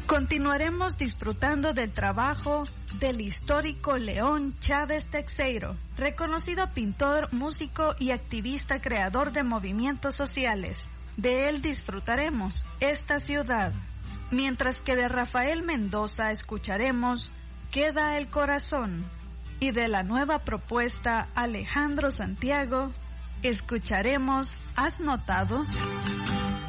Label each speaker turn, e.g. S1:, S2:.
S1: Continuaremos disfrutando del trabajo del histórico León Chávez Teixeiro, reconocido pintor, músico y activista creador de movimientos sociales. De él disfrutaremos esta ciudad. Mientras que de Rafael Mendoza escucharemos Queda el corazón. Y de la nueva propuesta Alejandro Santiago escucharemos ¿Has notado?